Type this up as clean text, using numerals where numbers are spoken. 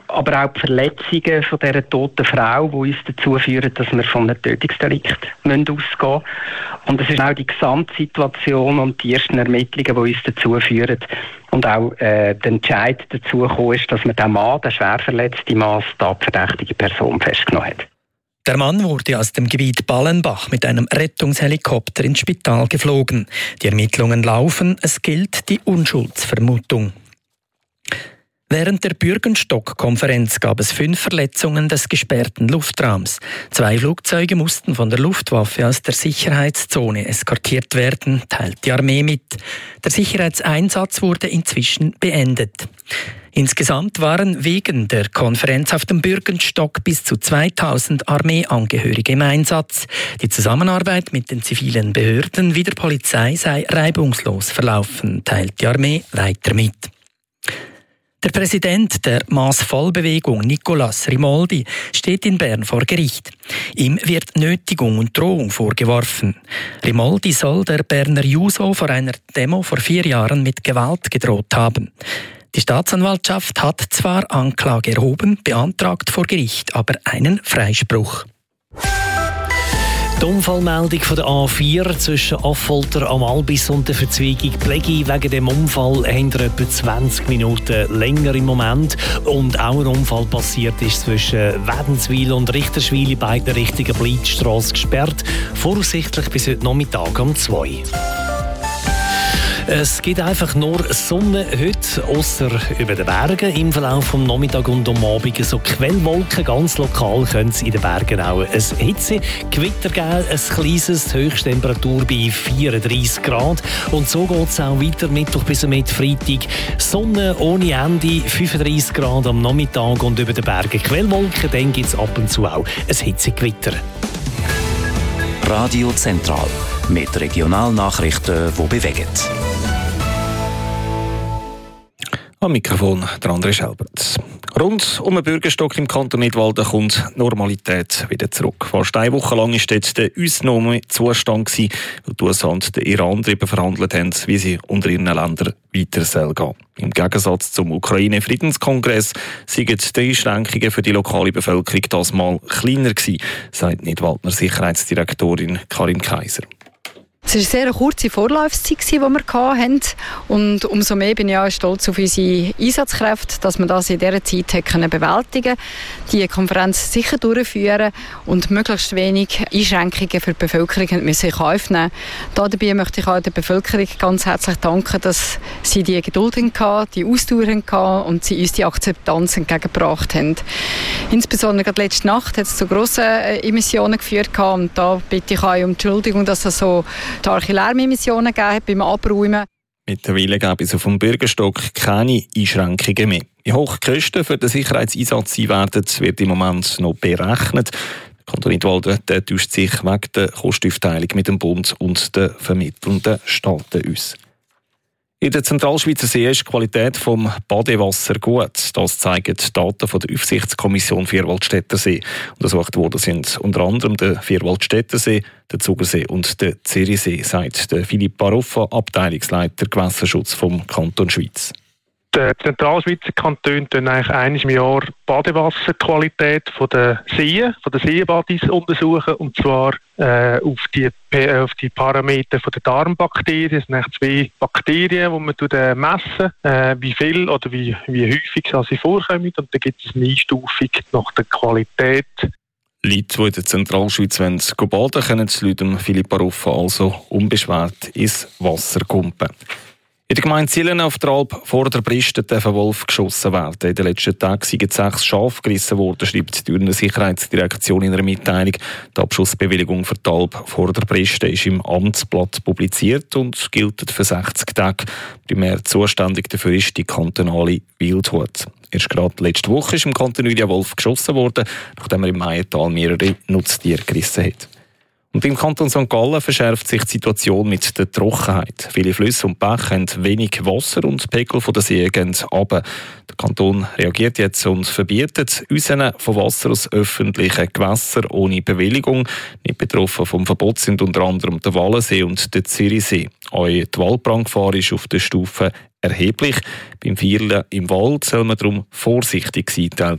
aber auch die Verletzungen von dieser toten Frau, die uns dazu führen, dass wir von einem Tötungsdelikt ausgehen müssen. Und es ist auch die Gesamtsituation und die ersten Ermittlungen, die uns dazu führen. Und auch der Entscheid dazu gekommen ist, dass man den Mann, den schwer verletzten Mann, als tatverdächtige Person festgenommen hat. Der Mann wurde aus dem Gebiet Ballenbach mit einem Rettungshelikopter ins Spital geflogen. Die Ermittlungen laufen, es gilt die Unschuldsvermutung. Während der Bürgenstock-Konferenz gab es 5 Verletzungen des gesperrten Luftraums. 2 Flugzeuge mussten von der Luftwaffe aus der Sicherheitszone eskortiert werden, teilt die Armee mit. Der Sicherheitseinsatz wurde inzwischen beendet. Insgesamt waren wegen der Konferenz auf dem Bürgenstock bis zu 2000 Armeeangehörige im Einsatz. Die Zusammenarbeit mit den zivilen Behörden wie der Polizei sei reibungslos verlaufen, teilt die Armee weiter mit. Der Präsident der Massvollbewegung, Nicolas Rimoldi, steht in Bern vor Gericht. Ihm wird Nötigung und Drohung vorgeworfen. Rimoldi soll der Berner Juso vor einer Demo vor 4 Jahren mit Gewalt gedroht haben. Die Staatsanwaltschaft hat zwar Anklage erhoben, beantragt vor Gericht aber einen Freispruch. Die Unfallmeldung von der A4 zwischen Affolter am Albis und der Verzweigung Plegi. Wegen dem Unfall haben wir etwa 20 Minuten länger im Moment. Und auch ein Unfall passiert ist zwischen Wädenswil und Richterswil. In beiden Richtungen bleibt die Strasse gesperrt. Voraussichtlich bis heute Nachmittag um 2. Es gibt einfach nur Sonne heute, ausser über den Bergen. Im Verlauf des Nachmittags und am Abend so Quellwolken. Ganz lokal können es in den Bergen auch ein Hitzegewitter geben. Ein kleines, Höchsttemperatur bei 34 Grad. Und so geht es auch weiter, Mittwoch bis mit Freitag. Sonne ohne Ende, 35 Grad am Nachmittag und über den Bergen Quellwolken. Dann gibt es ab und zu auch ein Hitzegewitter. Radio Zentral mit Regionalnachrichten, die bewegen. Am Mikrofon der André Schelbert. Rund um den Bürgerstock im Kanton Nidwalden kommt Normalität wieder zurück. Fast eine Woche lang war dort der Ausnahmezustand, weil die USA und der Iran darüber verhandelt haben, wie sie unter ihren Ländern weiter gehen soll. Im Gegensatz zum Ukraine-Friedenskongress sind die Einschränkungen für die lokale Bevölkerung das Mal kleiner gewesen, sagt Nidwaldner Sicherheitsdirektorin Karin Kaiser. Es war eine sehr kurze Vorlaufzeit, die wir hatten. Und umso mehr bin ich auch stolz auf unsere Einsatzkräfte, dass wir das in dieser Zeit bewältigen konnten, die Konferenz sicher durchführen und möglichst wenig Einschränkungen für die Bevölkerung müssen in Kauf nehmen. Dabei möchte ich auch der Bevölkerung ganz herzlich danken, dass sie die Geduld hatten, die Ausdauer hatten und sie uns die Akzeptanz entgegengebracht haben. Insbesondere gerade letzte Nacht hat es zu grossen Emissionen geführt und da bitte ich auch um Entschuldigung, dass es so starke Lärmemissionen gegeben hat beim Abräumen. Mittlerweile gäbe es auf dem Bürgerstock keine Einschränkungen mehr. Wie hoch die Kosten für den Sicherheitseinsatz sein werden, wird im Moment noch berechnet. Der Kanton Nidwalden tauscht sich wegen der Kostenaufteilung mit dem Bund und den vermittelnden Staaten aus. In der Zentralschweizer See ist die Qualität des Badewasser gut. Das zeigen die Daten von der Aufsichtskommission Vierwaldstättersee. Untersucht worden sind unter anderem der Vierwaldstättersee, der Zugersee und der Zürichsee, sagt Philipp Baroffa, Abteilungsleiter Gewässerschutz vom Kanton Schweiz. Die Zentralschweizer Kantone untersuchen eigentlich einmal im Jahr die Badewasserqualität der Seen, von den Seenbadis untersuchen, und zwar auf die Parameter der Darmbakterien. Es sind eigentlich 2 Bakterien, die man messen, wie viel oder wie häufig sie vorkommen, und dann gibt es eine Einstufung nach der Qualität. Leute, die in der Zentralschweiz baden wollen, können laut Philipp Baroffa also unbeschwert ins Wasser kumpen. In der Gemeinde Zillen auf der Alp vor der Briste darf ein Wolf geschossen werden. In den letzten Tagen sind 6 Schafe gerissen worden, schreibt die Sicherheitsdirektion in einer Mitteilung. Die Abschussbewilligung für die Alp vor der Briste ist im Amtsblatt publiziert und gilt für 60 Tage. Primär zuständig dafür ist die kantonale Wildhut. Erst gerade letzte Woche ist im Kanton Uri ein Wolf geschossen worden, nachdem er im Meiental mehrere Nutztiere gerissen hat. Und beim Kanton St. Gallen verschärft sich die Situation mit der Trockenheit. Viele Flüsse und Bäche haben wenig Wasser und die Pegel der Seen gehen runter. Der Kanton reagiert jetzt und verbietet Usen von Wasser aus öffentlichen Gewässern ohne Bewilligung. Nicht betroffen vom Verbot sind unter anderem der Wallensee und der Zürichsee. Auch die Waldbrandgefahr ist auf der Stufe erheblich. Beim Vielen im Wald soll man darum vorsichtig sein,